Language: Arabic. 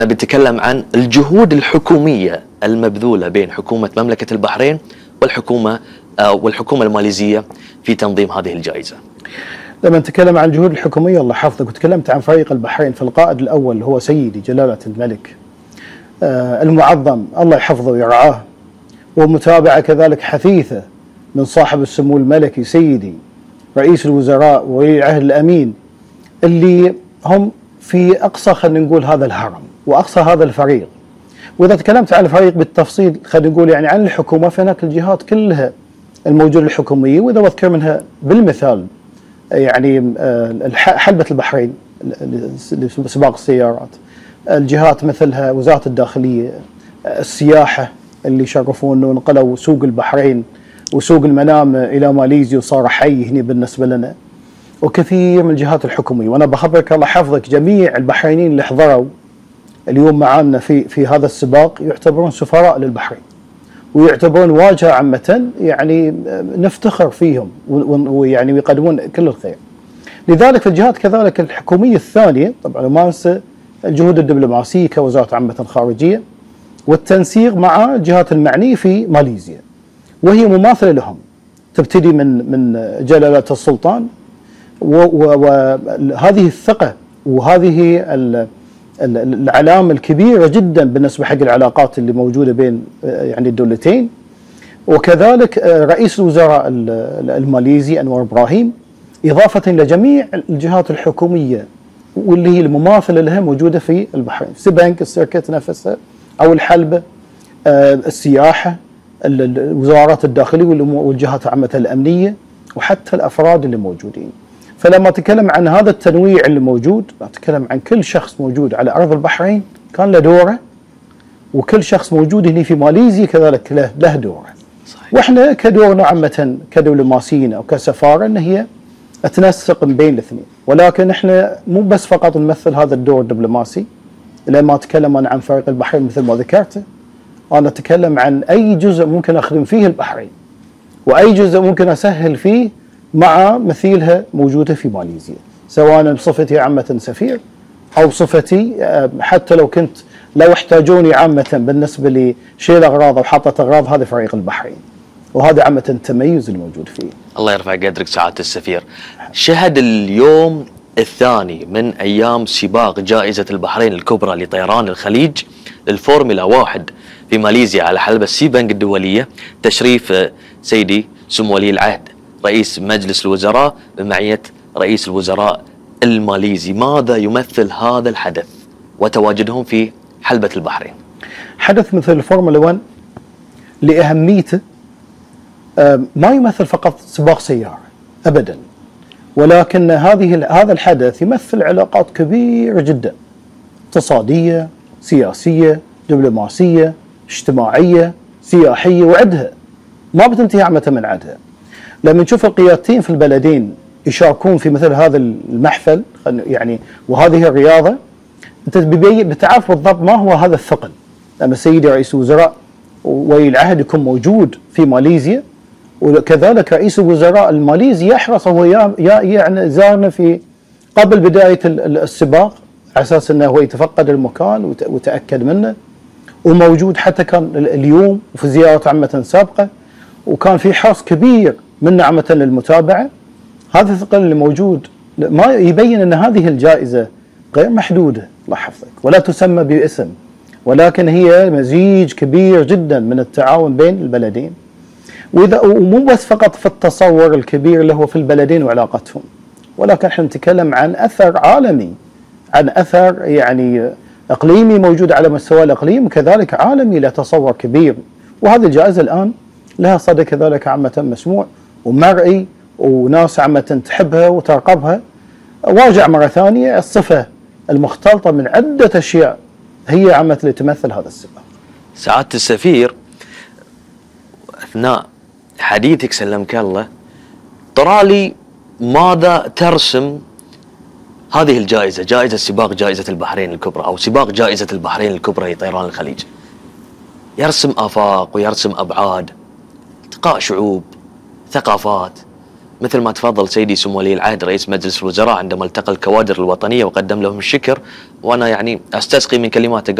بنتكلم عن الجهود الحكومية المبذولة بين حكومة مملكة البحرين والحكومة الماليزية في تنظيم هذه الجائزة. لما نتكلم عن الجهود الحكومية الله يحفظك، وتكلمت عن فريق البحرين، فالقائد الأول هو سيدي جلالة الملك المعظم الله يحفظه ويرعاه، ومتابعة كذلك حثيثة من صاحب السمو الملكي سيدي رئيس الوزراء وولي العهد الأمين، اللي هم في أقصى خلينا نقول هذا الهرم وأقصى هذا الفريق. وإذا تكلمت عن الفريق بالتفصيل خلينا نقول يعني عن الحكومة، فهناك الجهات كلها الموجودة الحكومية، وإذا بذكر منها بالمثال يعني حلبة البحرين لسباق السيارات، الجهات مثلها وزارة الداخلية، السياحة اللي شرفونا ونقلوا سوق البحرين وسوق المنامة إلى ماليزيا وصار حي هنا بالنسبة لنا، وكثير من الجهات الحكومية. وأنا بخبرك الله حفظك جميع البحرينيين اللي حضروا اليوم معنا في هذا السباق يعتبرون سفراء للبحرين، ويعتبرون واجهة عامة يعني نفتخر فيهم، ويعني ويقدمون كل الخير. لذلك الجهات كذلك الحكومية الثانية طبعا ما ننسى الجهود الدبلوماسية كوزارة عامة الخارجية والتنسيق مع الجهات المعنية في ماليزيا، وهي مماثلة لهم، تبتدي من جلالة السلطان، وهذه الثقة وهذه العلامة الكبيرة جدا بالنسبة حق العلاقات اللي موجودة بين يعني الدولتين. وكذلك رئيس الوزراء الماليزي أنور إبراهيم، إضافة إلى جميع الجهات الحكومية واللي هي المماثلة لها موجودة في البحرين، سبنك السيركت نفسها أو الحلبة، السياحة، وزارات الداخلية والجهات عامة الأمنية، وحتى الأفراد اللي موجودين. فلما أتكلم عن هذا التنويع اللي موجود، أتكلم عن كل شخص موجود على أرض البحرين كان له دوره، وكل شخص موجود هنا في ماليزيا كذلك له دوره. صحيح. وإحنا كدورنا عامة كدبلوماسيين أو كسفارة إن هي تنسق بين الاثنين، ولكن إحنا مو بس فقط نمثل هذا الدور الدبلوماسي. لما أتكلم أنا عن فريق البحرين مثل ما ذكرت، أنا أتكلم عن أي جزء ممكن أخدم فيه البحرين، وأي جزء ممكن أسهل فيه مع مثيلها موجودة في ماليزيا، سواء بصفتي عامة سفير أو صفتي حتى لو احتاجوني عامة بالنسبة لشيل أغراض أو حطة أغراض، هذا فريق البحرين، وهذا عامة التميز الموجود فيه. الله يرفع قدرك سعادة السفير. شهد اليوم الثاني من أيام سباق جائزة البحرين الكبرى لطيران الخليج للفورمولا 1 في ماليزيا على حلبة سيبنج الدولية، تشريف سيدي سمو ولي العهد رئيس مجلس الوزراء بمعية رئيس الوزراء الماليزي. ماذا يمثل هذا الحدث وتواجدهم في حلبة البحرين؟ حدث مثل الفورمولا 1 لأهميته ما يمثل فقط سباق سيارة أبدا، ولكن هذا الحدث يمثل علاقات كبيرة جدا، اقتصادية، سياسية، دبلوماسية، اجتماعية، سياحية، وعدها ما بتنتهي عامة من عدها. لما نشوف القيادتين في البلدين يشاركون في مثل هذا المحفل يعني وهذه الرياضة، انت بتعرف بالضبط ما هو هذا الثقل. لما سيدي رئيس الوزراء وولي العهد يكون موجود في ماليزيا، وكذلك رئيس الوزراء الماليزي يحرص، هو يعني زارنا في قبل بداية السباق على أساس أنه هو يتفقد المكان وتأكد منه، وموجود حتى كان اليوم وفي زيارة عامة سابقة، وكان في حرص كبير من عامة للمتابعة. هذا الثقل اللي موجود ما يبين أن هذه الجائزة غير محدودة الله يحفظك، ولا تسمى باسم، ولكن هي مزيج كبير جدا من التعاون بين البلدين، ومو بس فقط في التصور الكبير اللي هو في البلدين وعلاقتهم، ولكن احنا نتكلم عن أثر عالمي، عن أثر يعني إقليمي موجود على مستوى الإقليم، وكذلك عالمي له تصور كبير. وهذه الجائزة الآن لها صدى كذلك عامة مسموع ومرئي، وناس عامة تحبها وترقبها. واجع مرة ثانية الصفة المختلطة من عدة أشياء هي عامة اللي تمثل هذا السباق. سعادة السفير، أثناء حديثك سلمك الله طرالي ماذا ترسم هذه الجائزة، جائزة سباق جائزة البحرين الكبرى أو سباق جائزة البحرين الكبرى لطيران الخليج؟ يرسم آفاق ويرسم أبعاد، التقاء شعوب، ثقافات، مثل ما تفضل سيدي سمو ولي العهد رئيس مجلس الوزراء عندما التقى الكوادر الوطنية وقدم لهم الشكر، وأنا يعني أستسقي من كلماته،